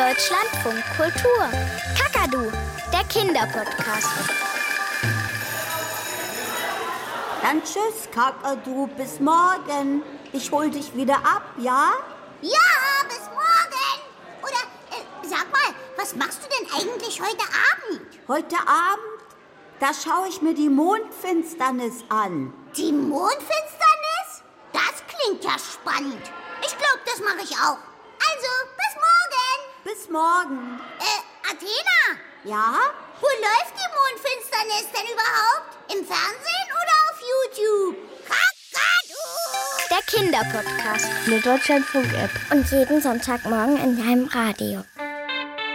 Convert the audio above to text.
Deutschlandfunk Kultur. Kakadu, der Kinderpodcast. Dann tschüss, Kakadu, bis morgen. Ich hol dich wieder ab, ja? Ja, bis morgen. Oder, sag mal, was machst du denn eigentlich heute Abend? Heute Abend, da schaue ich mir die Mondfinsternis an. Die Mondfinsternis? Das klingt ja spannend. Ich glaube, das mache ich auch. Also, bis morgen. Bis morgen. Athena? Ja? Wo läuft die Mondfinsternis denn überhaupt? Im Fernsehen oder auf YouTube? Kakadu! Der Kinderpodcast. Eine Deutschlandfunk-App. Und jeden Sonntagmorgen in deinem Radio.